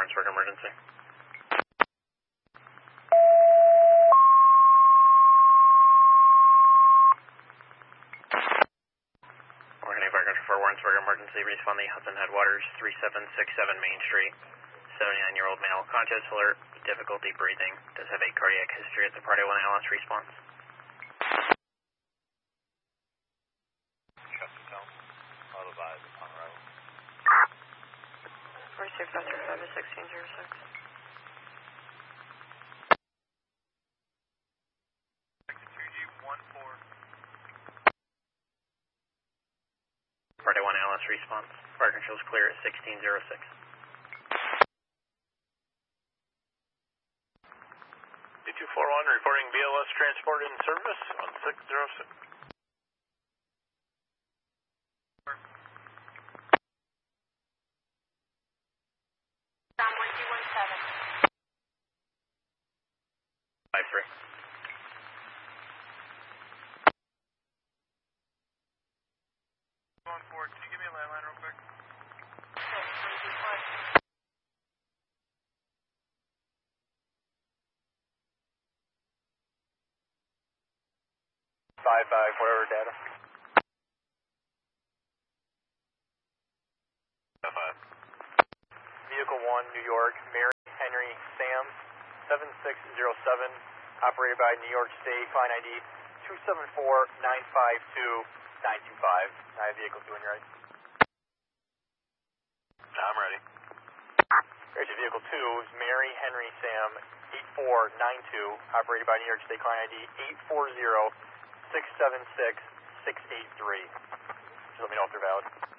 Warrensburg emergency. Morgan Air Fire for Warrensburg emergency. Respond the Hudson Headwaters 3767 Main Street. 79-year-old male, conscious, alert, difficulty breathing. Does have a cardiac history at the Party 1 ALS response. Chestertown, auto advise upon arrival. Where's your Factor 5 is 1606? Party 1 ALS response. Fire control is clear at 1606. D241 reporting BLS transport in service on 606. Down 1217. 53. Going forward, can you give me a landline real quick? Okay, 325. 55, whatever data. 5. Vehicle 1, New York, Mary Henry Sam, 7607, operated by New York State, client ID 274952925. I have vehicle 2 on your right. I'm ready. There's your vehicle 2 is Mary Henry Sam, 8492, operated by New York State, client ID 840676683. Just let me know if they're valid.